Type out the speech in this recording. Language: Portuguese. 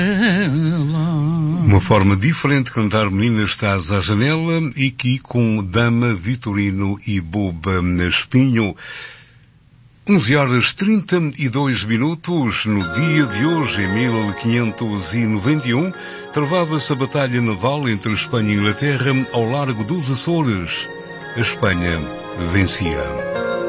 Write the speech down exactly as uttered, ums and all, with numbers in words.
Uma forma diferente de cantar Menina Estás à Janela, e aqui com Dama, Vitorino e Boba Espinho. onze horas trinta e dois minutos. No dia de hoje, em mil quinhentos e noventa e um, travava-se a batalha naval entre Espanha e Inglaterra ao largo dos Açores. A Espanha vencia.